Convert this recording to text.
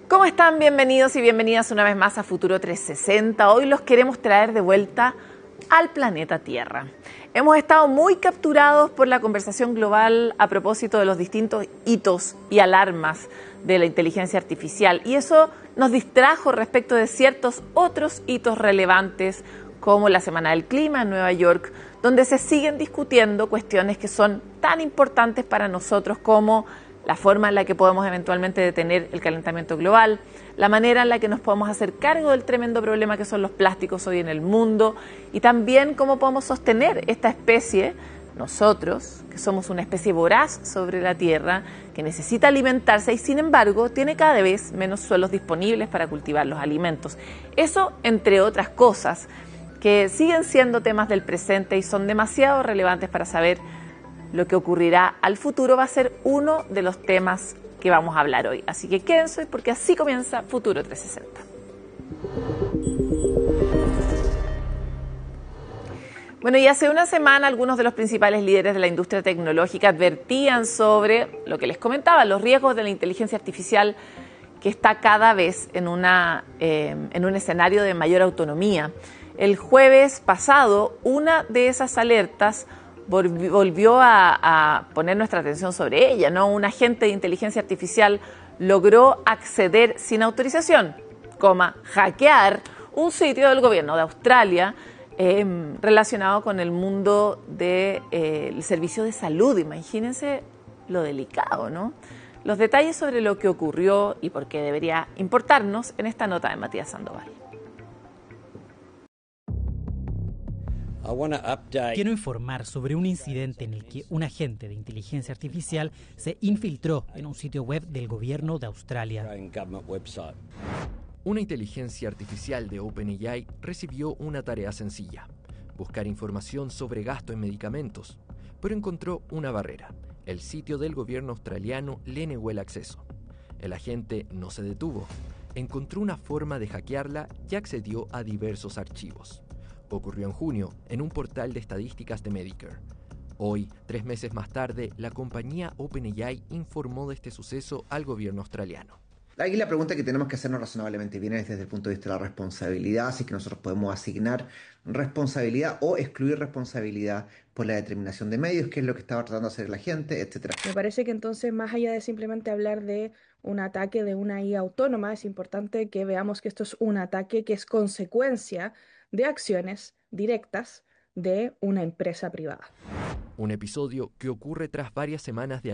¿Cómo están? Bienvenidos y bienvenidas una vez más a Futuro 360. Hoy los queremos traer de vuelta al planeta Tierra. Hemos estado muy capturados por la conversación global a propósito de los distintos hitos y alarmas de la inteligencia artificial, y eso nos distrajo respecto de ciertos otros hitos relevantes, como la Semana del Clima en Nueva York, donde se siguen discutiendo cuestiones que son tan importantes para nosotros como la forma en la que podemos eventualmente detener el calentamiento global, la manera en la que nos podemos hacer cargo del tremendo problema que son los plásticos hoy en el mundo, y también cómo podemos sostener esta especie, nosotros, que somos una especie voraz sobre la Tierra, que necesita alimentarse y sin embargo tiene cada vez menos suelos disponibles para cultivar los alimentos. Eso, entre otras cosas, que siguen siendo temas del presente y son demasiado relevantes para saber lo que ocurrirá al futuro, va a ser uno de los temas que vamos a hablar hoy. Así que quédense porque así comienza Futuro 360. Bueno, y hace una semana algunos de los principales líderes de la industria tecnológica advertían sobre lo que les comentaba, los riesgos de la inteligencia artificial que está cada vez en un escenario de mayor autonomía. El jueves pasado, una de esas alertas volvió a poner nuestra atención sobre ella, ¿no? Un agente de inteligencia artificial logró acceder sin autorización, hackear un sitio del gobierno de Australia relacionado con el mundo del servicio de salud. Imagínense lo delicado, ¿no? Los detalles sobre lo que ocurrió y por qué debería importarnos en esta nota de Matías Sandoval. Quiero informar sobre un incidente en el que un agente de inteligencia artificial se infiltró en un sitio web del gobierno de Australia. Una inteligencia artificial de OpenAI recibió una tarea sencilla: buscar información sobre gasto en medicamentos, pero encontró una barrera. El sitio del gobierno australiano le negó el acceso. El agente no se detuvo, encontró una forma de hackearla y accedió a diversos archivos. Ocurrió en junio, en un portal de estadísticas de Medicare. Hoy, 3 meses más tarde, la compañía OpenAI informó de este suceso al gobierno australiano. Aquí la pregunta que tenemos que hacernos razonablemente bien es desde el punto de vista de la responsabilidad, así que nosotros podemos asignar responsabilidad o excluir responsabilidad por la determinación de medios, qué es lo que estaba tratando de hacer la gente, etcétera. Me parece que entonces, más allá de simplemente hablar de un ataque de una IA autónoma, es importante que veamos que esto es un ataque que es consecuencia de acciones directas de una empresa privada. Un episodio que ocurre tras varias semanas de